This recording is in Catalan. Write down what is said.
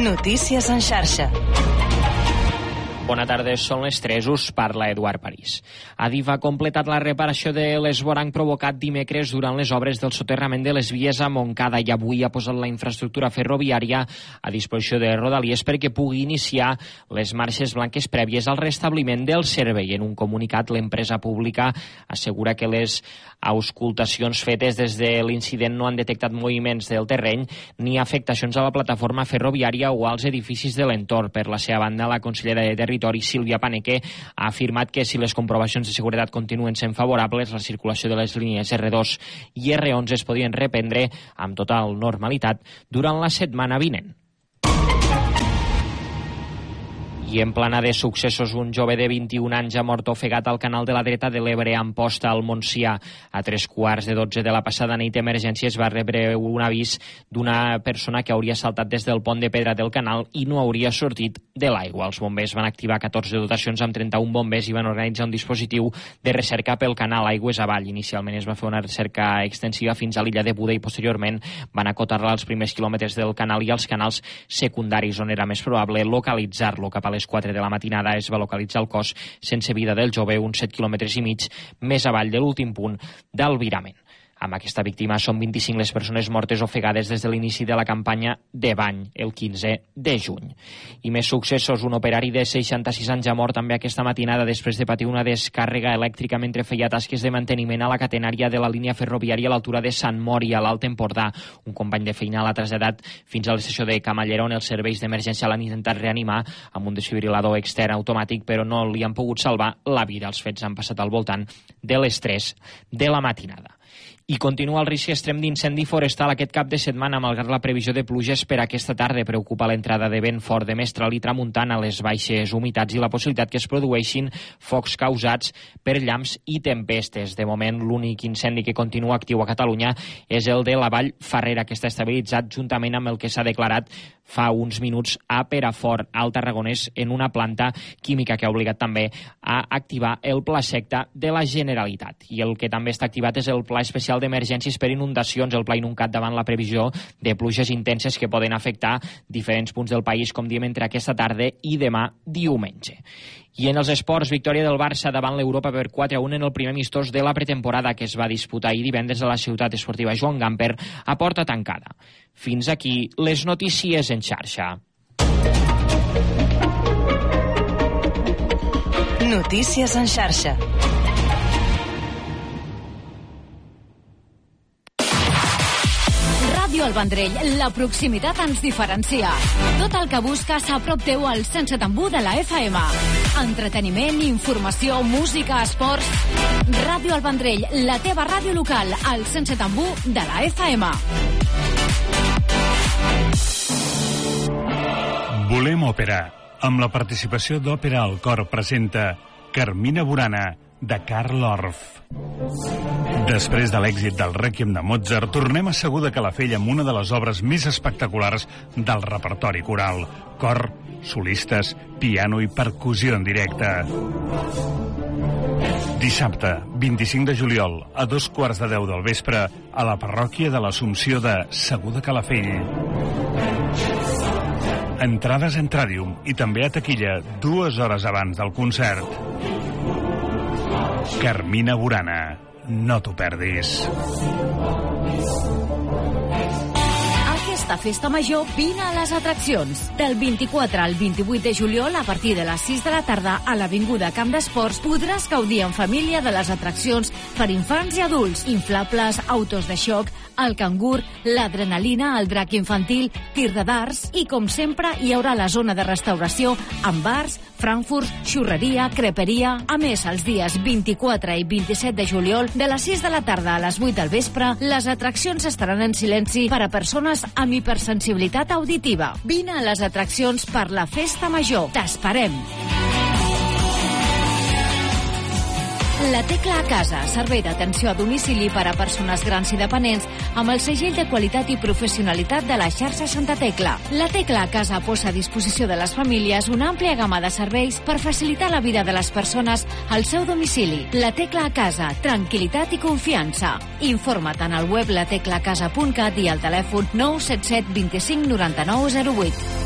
Notícies en xarxa. Bona tarda, són les 3, us parla Eduard París. Adif ha completat la reparació de l'esvoranc provocat dimecres durant les obres del soterrament de les vies a Montcada i avui ha posat la infraestructura ferroviària a disposició de Rodalies perquè pugui iniciar les marxes blanques prèvies al restabliment del servei. En un comunicat, l'empresa pública assegura que les auscultacions fetes des de l'incident no han detectat moviments del terreny ni afectacions a la plataforma ferroviària o als edificis de l'entorn. Per la seva banda, la consellera de Territori, Sílvia Paneque, ha afirmat que si les comprovacions de seguretat continuen sent favorables, la circulació de les línies R2 i R11 es podrien reprendre amb total normalitat durant la setmana vinent. I en plana de successos, un jove de 21 anys ha mort ofegat al canal de la dreta de l'Ebre a Amposta, al Montsià. A 3:15 de la passada nit, Emergències va rebre un avís d'una persona que hauria saltat des del pont de pedra del canal i no hauria sortit de l'aigua. Els bombers van activar 14 dotacions amb 31 bombers i van organitzar un dispositiu de recerca pel canal aigües avall. Inicialment es va fer una recerca extensiva fins a l'illa de Buda i posteriorment van acotar-la als primers quilòmetres del canal i als canals secundaris, on era més probable localitzar-lo. Cap a les 4 de la matinada es va localitzar el cos sense vida del jove, uns 7,5 quilòmetres més avall de l'últim punt d'albirament. Amb aquesta víctima són 25 les persones mortes ofegades des de l'inici de la campanya de bany, el 15 de juny. I més successos, un operari de 66 anys ha mort també aquesta matinada després de patir una descàrrega elèctrica mentre feia tasques de manteniment a la catenària de la línia ferroviària a l'altura de Sant Mori, a l'Alt Empordà. Un company de feina l'ha traslladat fins a l'estació de Camallera, on els serveis d'emergència l'han intentat reanimar amb un desfibrilador extern automàtic, però no li han pogut salvar la vida. Els fets han passat al voltant de les 3 de la matinada. I continua el risc extrem d'incendi forestal aquest cap de setmana, malgrat la previsió de pluges per aquesta tarda. Preocupa l'entrada de vent fort de mestral i tramuntana, les baixes humitats i la possibilitat que es produeixin focs causats per llamps i tempestes. De moment, l'únic incendi que continua actiu a Catalunya és el de la Vall Ferrera, que està estabilitzat juntament amb el que s'ha declarat fa uns minuts a Perafort, al Tarragonès, en una planta química que ha obligat també a activar el pla secta de la Generalitat. I el que també està activat és el pla especial d'emergències per inundacions, el pla Inuncat, davant la previsió de pluges intenses que poden afectar diferents punts del país, com diem, entre aquesta tarda i demà diumenge. I en els esports, victòria del Barça davant l'Europa per 4-1 en el primer amistós de la pretemporada que es va disputar ahir divendres a la ciutat esportiva Joan Gamper a porta tancada. Fins aquí les notícies en xarxa. Notícies en xarxa. Ràdio El Vendrell, la proximitat ens diferencia. Tot el que busques a prop teu al 107.1 de la FM. Entreteniment, informació, música, esports. Ràdio El Vendrell, la teva ràdio local, al 107.1 de la FM. Volem òpera. Amb la participació d'Òpera al Cor presenta Carmina Burana, de Carl Orff. Després de l'èxit del Rèquiem de Mozart, tornem a Segur de Calafell amb una de les obres més espectaculars del repertori coral. Cor, solistes, piano i percussió en directe. Dissabte, 25 de juliol, a 2:15 del vespre, a la parròquia de l'Assumpció de Segur de Calafell. Entrades a Entradium i també a taquilla 2 hores abans del concert. Carmina Burana, no t'ho perdis. Aquesta festa major, vine a les atraccions. Del 24 al 28 de juliol, a partir de les 6 de la tarda, a l'Avinguda Camp d'Esports, podràs gaudir en família de les atraccions per infants i adults. Inflables, autos de xoc, el cangur, l'adrenalina, el drac infantil, tir de darts i, com sempre, hi haurà la zona de restauració amb bars, frankfurts, xurreria, creperia. A més, els dies 24 i 27 de juliol, de les 6 de la tarda a les 8 del vespre, les atraccions estaran en silenci per a persones amb hipersensibilitat auditiva. Vine a les atraccions per la festa major. T'esperem! La Tecla a Casa, servei d'atenció a domicili per a persones grans i dependents amb el segell de qualitat i professionalitat de la xarxa Santa Tecla. La Tecla a Casa posa a disposició de les famílies una àmplia gamma de serveis per facilitar la vida de les persones al seu domicili. La Tecla a Casa, tranquil·litat i confiança. Informa't en el web lateclacasa.cat i al telèfon 977 25 99 08.